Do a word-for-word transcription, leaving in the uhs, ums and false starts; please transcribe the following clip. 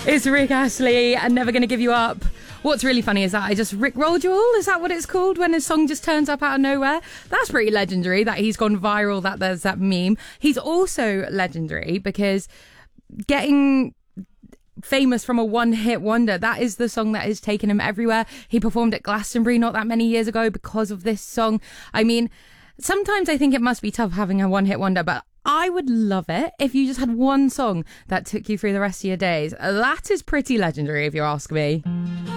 It's Rick Astley and Never Gonna Give You Up. What's really funny is that I just Rick rolled you all. Is that what it's called when a song just turns up out of nowhere? That's pretty legendary that he's gone viral, that there's that meme. He's also legendary because getting famous from a one-hit wonder, that is the song that has taken him everywhere. He performed at Glastonbury not that many years ago because of this song. I mean, sometimes I think it must be tough having a one-hit wonder, but I would love it if you just had one song that took you through the rest of your days. That is pretty legendary if you ask me.